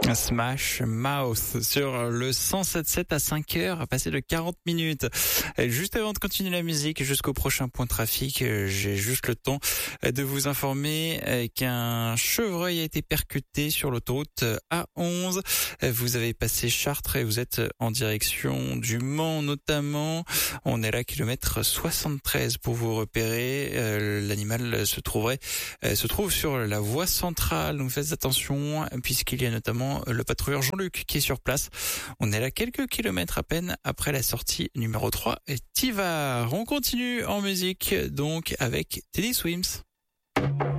Smash Mouth sur le 107.7 à 5h, à passer de 40 minutes. Juste avant de continuer la musique, jusqu'au prochain point trafic, j'ai juste le temps de vous informer qu'un chevreuil a été percuté sur l'autoroute A11. Vous avez passé Chartres et vous êtes en direction du Mans notamment. On est là, kilomètre 73 pour vous repérer. L'animal se trouve sur la voie centrale, donc faites attention puisqu'il y a notamment le patrouilleur Jean-Luc qui est sur place. On est là quelques kilomètres à peine après la sortie numéro 3 et Tivar. On continue en musique donc avec Teddy Swims.